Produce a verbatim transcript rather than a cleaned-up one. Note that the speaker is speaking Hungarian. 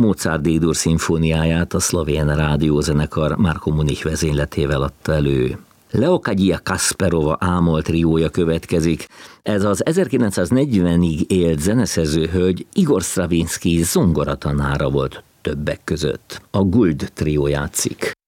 Mozart D-dur szimfóniáját a szlovén rádiózenekar Marko Munich vezényletével adta elő. Leokadija Kasperova ámol triója következik. Ez az ezerkilencszáznegyvenig élt zeneszerző hölgy Igor Stravinsky zongoratanára volt többek között. A Guld trió játszik.